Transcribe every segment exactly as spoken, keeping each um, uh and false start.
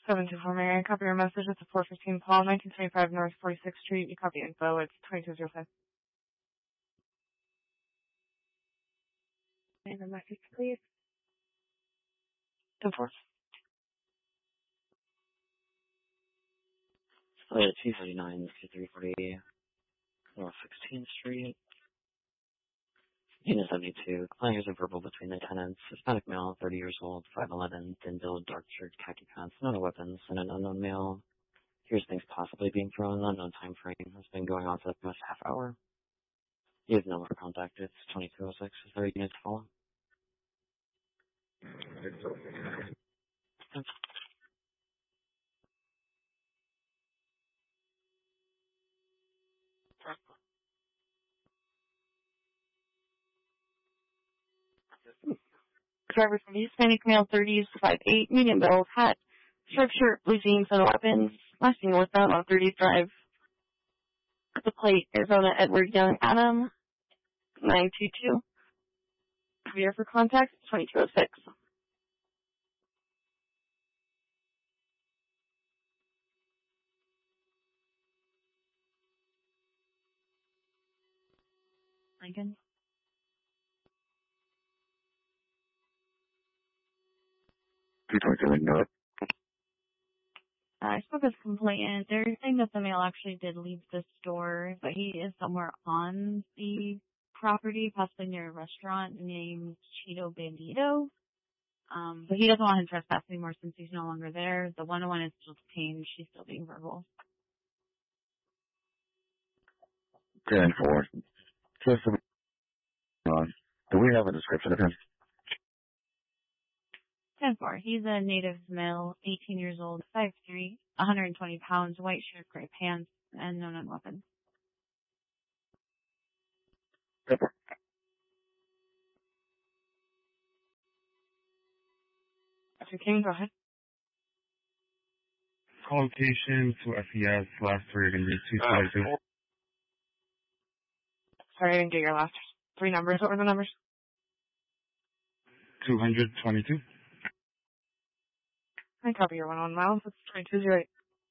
seven two four, may I copy your message? It's a four fifteen Paul, nineteen twenty-five North forty-sixth Street. You copy info. It's twenty-two oh five. And the message, please. ten four. Oh, yeah, two thirty-nine, two three forty North sixteenth Street. Unit seventy-two. Client hears a verbal between the tenants. Hispanic male, thirty years old, five eleven, thin build, dark shirt, khaki pants, no weapons, and an unknown male. Here's things possibly being thrown. Unknown time frame has been going on for the past half hour. He has no more contact. It's twenty-two oh six. Is there a unit to follow? Driver from Hispanic male, thirties, five eight, medium build, hat, striped shirt, blue jeans, and weapons. Last seen westbound on thirtieth Drive. The plate, Arizona, Edward Young, Adam, nine two two. Here for contact, twenty-two oh six. Lincoln. I spoke with complainant. They're saying that the male actually did leave the store, but he is somewhere on the property, possibly near a restaurant named Cheeto Bandito. Um, but he doesn't want him to trespass anymore since he's no longer there. The one oh one is still detained. She's still being verbal. ten four. Just uh, do we have a description of him? ten four. He's a native male, eighteen years old, five three, one hundred twenty pounds, white shirt, gray pants, and no known weapon. Mister King, go ahead. Call location to F E S. Last three are going to be two twenty-two. Sorry, I didn't get your last three numbers. What were the numbers? two twenty-two. I copy your one on miles. It's twenty-two oh eight.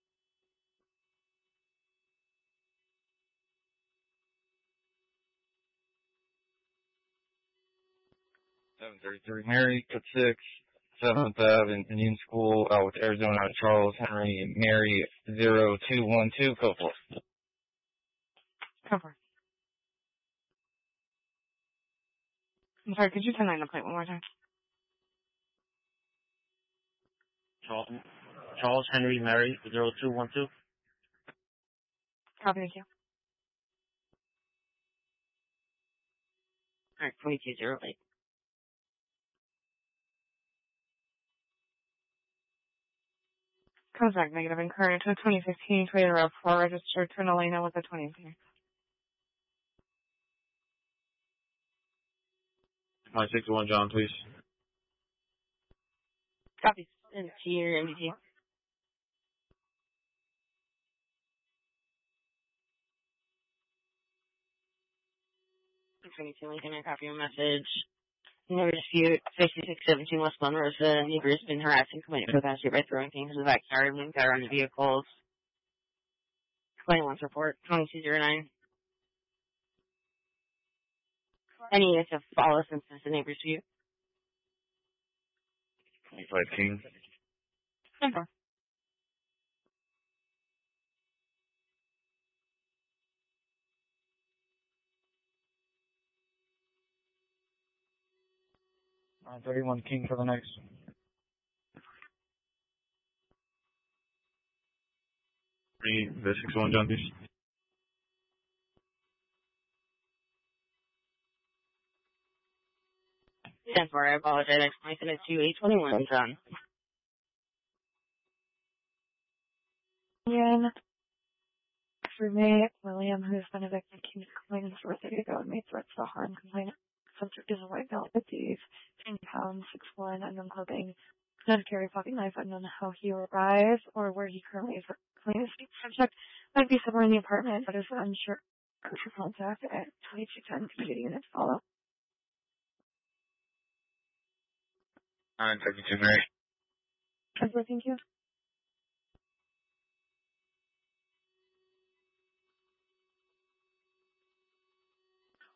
seven thirty-three Mary, cut six, seventh Ave in Indian School, uh, with Arizona, Charles Henry, Mary, zero two one two, code four. Come for. I'm sorry, could you turn nine the plate one more time? Charles, Charles Henry Mary, zero two one two. Copy, thank you. Alright, twenty-two oh eight. Comes back negative inquiry to a twenty fifteen Toyota RAV four registered to an Elena with a twenty. five six one John, please. Copy. And to your M D T. twenty-two Lincoln, I copy your message. No dispute. fifty-six seventeen West Monrosa. Neighbor has been harassing complainant for the past year by throwing things in the backyard, moving car on the vehicles. Complainant wants report. twenty-two oh nine. Any units have follow since this is the neighbor's view. twenty-five King. ten four. nine thirty-one King for the next. three six one John, please. ten four, I apologize. I sent it to eight twenty-one, John. Ian, roommate, William, who's been evicted, came to complainant's birthday ago and made threats to harm complainant. Subject is a white male, fifty, ten pounds, six one, unknown clothing. Not to carry a pocket knife, unknown how he arrived or where he currently is. Complainant's subject might be somewhere in the apartment, but is unsure. For contact at twenty-two ten, community units follow. nine thirty-two Mary. Thank you.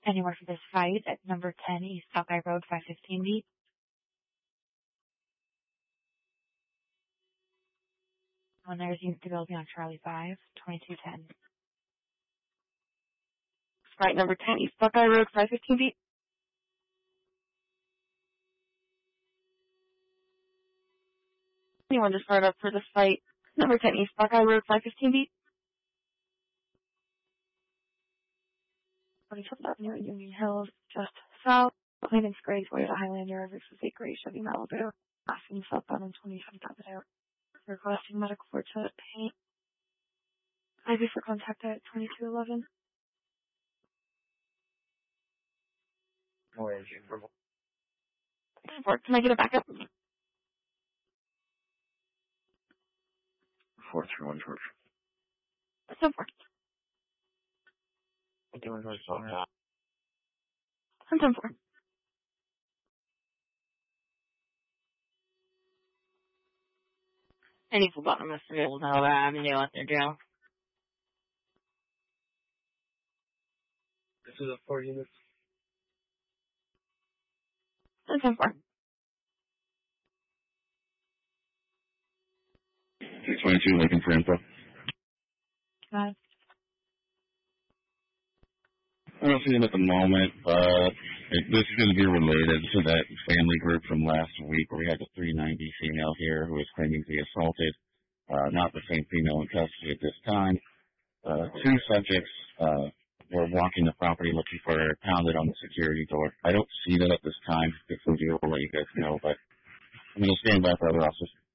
Anywhere for this fight at number ten East Buckeye Road, five fifteen beat. When there's unit to building on Charlie five, twenty-two ten. Fight number ten East Buckeye Road, five fifteen beat. Anyone to start up for this fight? Number ten East Buckeye Road, five fifteen beat. twenty-fifth Avenue at Union Hills, just south. Clemens Gray's way to Highlander versus a Gray Chevy Malibu. Asking southbound on twenty-fifth Avenue. Requesting medical for to paint. I V for contact at twenty-two eleven. Where is your verbal? Can I get it back up? Four three one George. So far. I'm doing George on that. I'm done for. Any phlebotomist will know that Avenue at their jail. This is a four units. I'm done for. six twenty-two, looking for info. Uh, I don't see him at the moment, but it, this is going to be related to that family group from last week where we had the three ninety female here who was claiming to be assaulted. Uh, not the same female in custody at this time. Uh, two subjects uh, were walking the property looking for her, pounded on the security door. I don't see that at this time. If we do, we'll let you guys know, but I'm going to stand by for other officers.